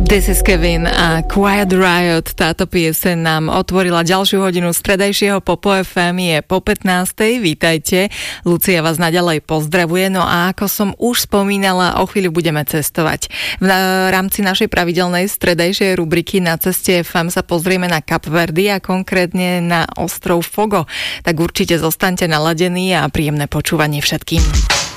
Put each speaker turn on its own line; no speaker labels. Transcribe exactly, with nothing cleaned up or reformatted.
This is Kevin a Quiet Riot. Táto pieseň nám otvorila ďalšiu hodinu stredajšieho Popo ef em, je po pätnástej. Vítajte. Lucia vás naďalej pozdravuje. No a ako som už spomínala, o chvíľu budeme cestovať. V rámci našej pravidelnej stredajšej rubriky Na ceste ef em sa pozrieme na Kap Verdy a konkrétne na ostrov Fogo. Tak určite zostaňte naladení a príjemné počúvanie všetkým.